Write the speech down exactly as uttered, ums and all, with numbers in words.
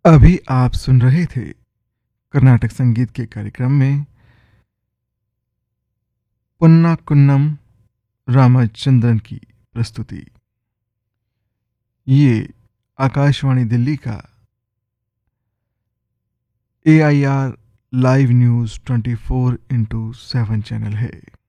अभी आप सुन रहे थे कर्नाटक संगीत के कार्यक्रम में पुन्ना कुन्नम रामचंद्रन की प्रस्तुति। ये आकाशवाणी दिल्ली का ए I R live news twenty four into seven channel है।